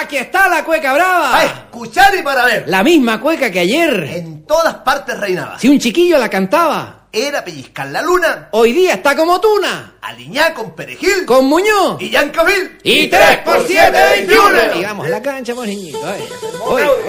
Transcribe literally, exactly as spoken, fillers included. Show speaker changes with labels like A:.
A: Aquí está la cueca brava.
B: Para escuchar y para ver.
A: La misma cueca que ayer.
B: En todas partes reinaba.
A: Si un chiquillo la cantaba.
B: Era pellizcar la luna.
A: Hoy día está como tuna.
B: Aliñá con perejil.
A: Con Muñoz.
B: Y Yancavil.
A: Y tres por siete, veintiuno. Y vamos a la cancha, pues, niñito. Oye, oye.